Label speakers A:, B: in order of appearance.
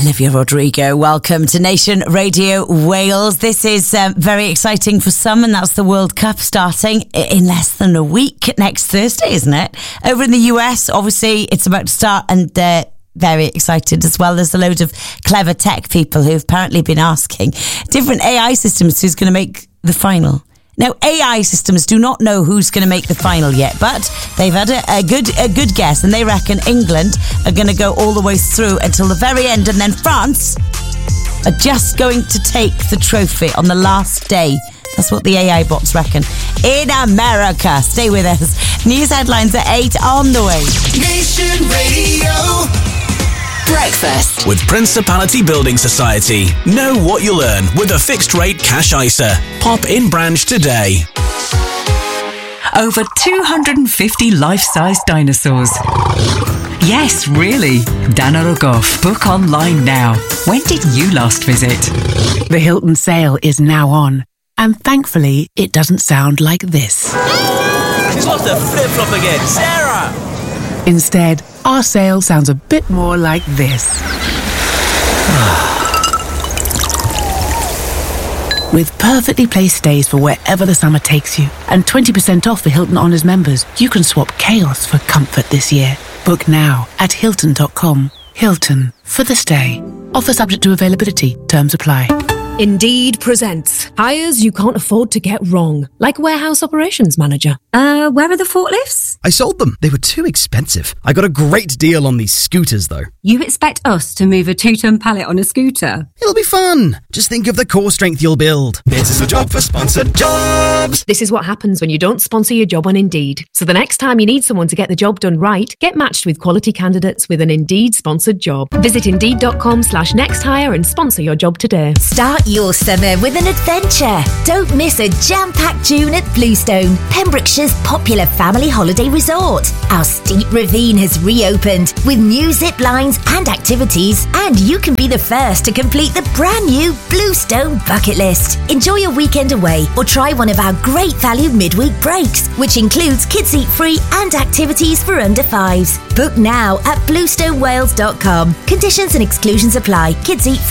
A: Olivia Rodrigo, welcome to Nation Radio Wales. This is very exciting for some, and that's the World Cup starting in less than a week next Thursday, isn't it? Over in the US, obviously, it's about to start, and very excited as well. There's a load of clever tech people who've apparently been asking different AI systems who's going to make the final. Now, AI systems do not know who's going to make the final yet, but they've had a good guess, and they reckon England are going to go all the way through until the very end, and then France are just going to take the trophy on the last day. That's what the AI bots reckon. In America. Stay with us. News headlines at 8 on the way.
B: Nation Radio.
C: Breakfast
D: with Principality Building Society. Know what you'll earn with a fixed rate cash ISA. Pop in branch today.
E: Over 250 life-size dinosaurs. Yes, really. Dana Rogoff. Book online now. When did you last visit?
F: The Hilton sale is now on. And thankfully, it doesn't sound like this.
G: She's lost her flip-flop again. Sarah!
F: Instead, our sale sounds a bit more like this. With perfectly placed stays for wherever the summer takes you, and 20% off for Hilton Honors members, you can swap chaos for comfort this year. Book now at Hilton.com. Hilton, for the stay. Offer subject to availability. Terms apply.
H: Indeed presents hires you can't afford to get wrong, like warehouse operations manager.
I: Where are the forklifts?
J: I sold them. They were too expensive. I got a great deal on these scooters, though.
I: You expect us to move a 2-ton pallet on a scooter?
J: It'll be fun. Just think of the core strength you'll build.
B: This is a job for sponsored jobs.
H: This is what happens when you don't sponsor your job on Indeed. So the next time you need someone to get the job done right, get matched with quality candidates with an Indeed sponsored job. Visit Indeed.com/nexthire and sponsor your job today.
K: Start your summer with an adventure. Don't miss a jam-packed June at Bluestone, Pembrokeshire's popular family holiday resort. Our steep ravine has reopened with new zip lines and activities, and you can be the first to complete the brand new Bluestone bucket list. Enjoy a weekend away or try one of our great value midweek breaks, which includes kids eat free and activities for under 5s. Book now at bluestonewales.com. Conditions and exclusions apply. Kids eat free.